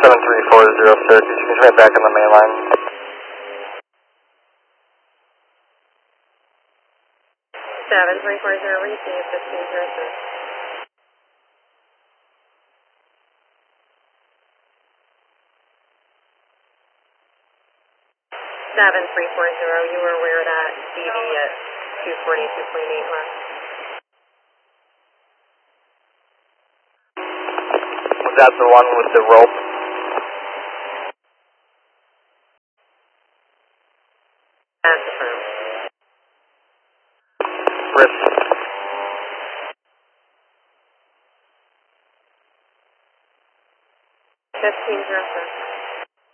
7340, sir. Could you transmit back on the main line? 7340, receive 1506. 7340, you were aware that DD at 242.8 left. Was that the one with the rope? That's affirmed. Risk. 1506.